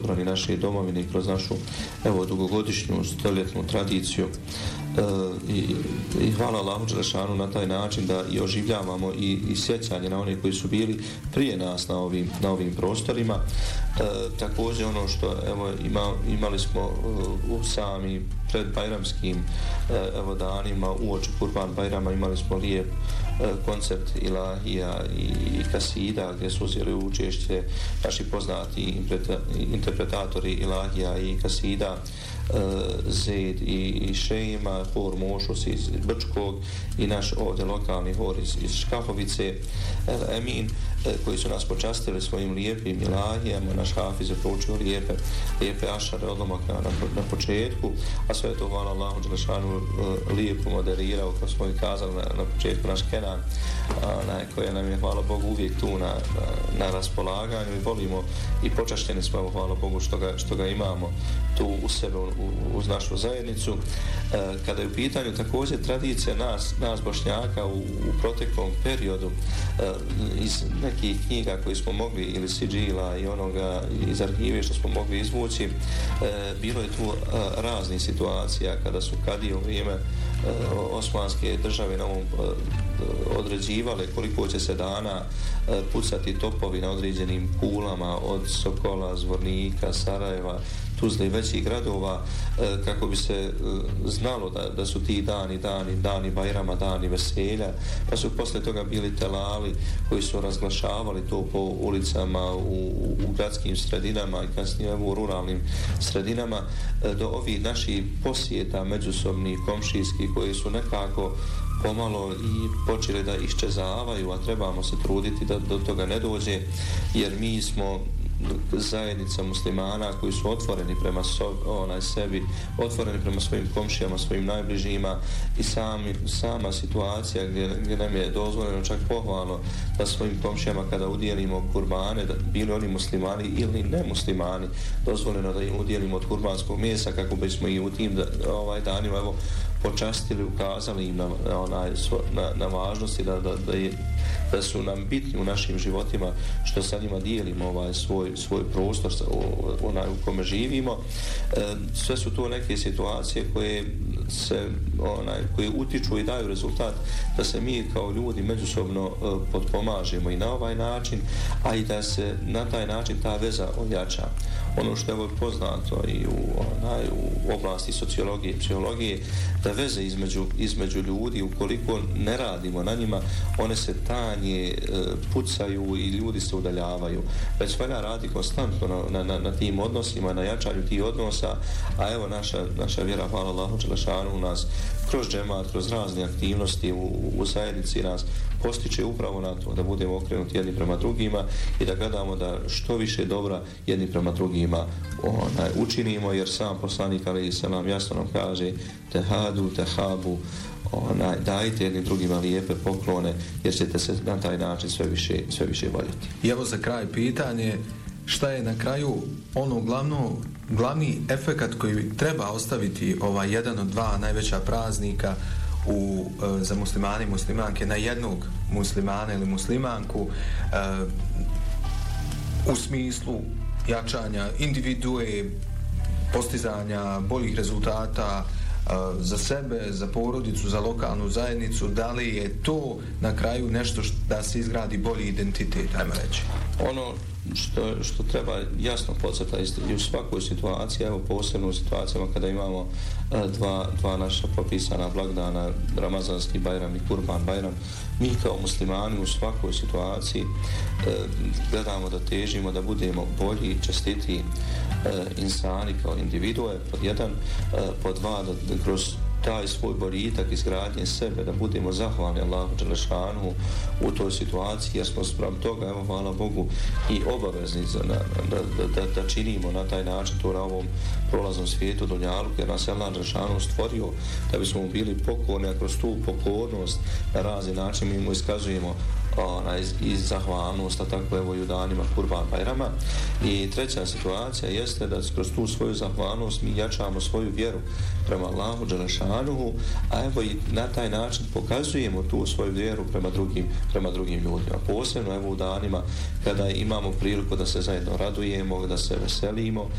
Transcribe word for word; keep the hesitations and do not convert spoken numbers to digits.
odbrani naše domovine kroz našu evo dugogodišnju stoljetnu tradiciju. E, i, i hvala Allahu dželešanu na taj način da i oživljavamo i, i sjećanje na one koji su bili prije nas na ovim, na ovim prostorima. E, također ono što evo ima, imali smo uh, u sami pred bajramskim uh, evo danima uoči Kurban Bajrama imali smo lijep uh, koncert ilahija i, i kasida gdje su uzeli učešće naši poznati interpretatori ilahija i kasida uh, Zed i, i Šejma, hor Mošus iz Brčkog i naš ovdje lokalni hor iz, iz Škahovice El Emin, uh, koji su nas počastili svojim lijepim ilahijama. Naš hafiz je proučio lijepe, lijepe ašare odlomaka na, na početku, a sve to hvala Allahu dželešanu uh, lijepo moderirao, kao smo i kazali na, na početku, naš Kenan, onaj koji nam je hvala Bogu uvijek tu na, na, na raspolaganju i volimo i počašćeni smo, hvala Bogu što ga, što ga imamo tu u sebe u, uz našu zajednicu. E, kada je u pitanju također tradicija nas, nas Bošnjaka u, u proteklom periodu e, iz nekih knjiga koji smo mogli ili sidžila i onoga iz arhive što smo mogli izvući, e, bilo je tu e, raznih situacija kada su kadije u vrijeme e, Osmanske države na ovom e, određivale koliko će se dana e, pucati topovi na određenim kulama od Sokola, Zvornika, Sarajeva, Tuzle i većih gradova, e, kako bi se e, znalo da, da su ti dani, dani, dani Bajrama, dani veselja, pa su posle toga bili telali koji su razglašavali to po ulicama u, u gradskim sredinama i kasnije u ruralnim sredinama, e, do ovih naših posjeta međusobnih, komšijskih, koji su nekako pomalo i počeli da iščezavaju, a trebamo se truditi da do toga ne dođe, jer mi smo zajednica muslimana koji su otvoreni prema so, onaj sebi, otvoreni prema svojim komšijama, svojim najbližima i sami, sama situacija gdje, gdje nam je dozvoljeno čak pohvalno da svojim komšijama kada udjelimo kurbane, da bili oni muslimani ili ne muslimani, dozvoljeno da im udjelimo od kurbanskog mesa kako bismo i u tim da, ovaj danima evo počastili, ukazali im na, onaj, na, na važnosti da, da, da, je, da su nam bitni u našim životima što sa njima dijelimo ovaj svoj, svoj prostor onaj, u kome živimo. E, sve su to neke situacije koje se onaj, koje utiču i daju rezultat da se mi kao ljudi međusobno e, potpomažemo i na ovaj način, a i da se na taj način ta veza ojača. Ono što je ovo poznato i u, onaj, u oblasti sociologije i psihologije, da veze između, između ljudi, ukoliko ne radimo na njima, one se tanje, e, pucaju i ljudi se udaljavaju. Već valja radi konstantno na, na, na tim odnosima, na jačanju tih odnosa, a evo naša, naša vjera, hvala Allahu dželešanu, u nas kroz džemat, kroz razne aktivnosti u, u zajednici nas postiče upravo na to da budemo okrenuti jedni prema drugima i da gledamo da što više dobra jedni prema drugima onaj, učinimo, jer sam poslanik alejhi selam jasno nam kaže tehadu, tehabu, onaj, dajte jednim drugima lijepe poklone, jer ćete se na taj način sve više, sve više voljeti. I evo za kraj pitanje, šta je na kraju ono glavno, glavni efekat koji treba ostaviti ovaj jedan od dva najveća praznika u, za muslimane i muslimanke na jednog muslimana ili muslimanku e, u smislu jačanja individue, postizanja boljih rezultata e, za sebe, za porodicu, za lokalnu zajednicu, da li je to na kraju nešto što, da se izgradi bolji identitet, ajmo reći? Ono što, što treba jasno podcrtati i u svakoj situaciji, evo posebno u situacijama kada imamo dva, dva naša propisana blagdana, Ramazanski Bajram i Kurban Bajram, mi kao muslimani u svakoj situaciji eh, gledamo da težimo da budemo bolji, čestiti eh, insani kao individue, pod jedan, eh, pod dva, da, da kroz taj svoj boljitak izgradnje sebe, da budemo zahvalni Allahu dželešanu u toj situaciji, jer smo sprem toga, evo hvala Bogu, i obavezni za, na, da, da, da, da činimo na taj način to na ovom prolaznom svijetu dunjaluku, jer nas je Allah dželešanu stvorio da bismo bili pokorni, a kroz tu pokornost na razni način mi mu iskazujemo ona, iz, iz zahvalnost, a tako evo i u danima Kurban Bajrama. I treća situacija jeste da kroz tu svoju zahvalnost mi jačamo svoju vjeru prema Allahu dželešanuhu, a evo i na taj način pokazujemo tu svoju vjeru prema drugim, prema drugim ljudima. Posebno evo u danima kada imamo priliku da se zajedno radujemo, da se veselimo,